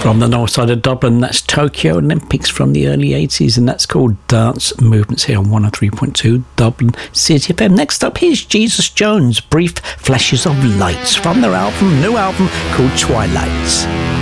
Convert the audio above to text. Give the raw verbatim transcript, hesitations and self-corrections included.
From the north side of Dublin, that's Tokyo Olympics from the early eighties, and that's called Dance Movements here on one oh three point two Dublin City F M. Next up, here's Jesus Jones, Brief Flashes of Lights from their album, new album called Twilights.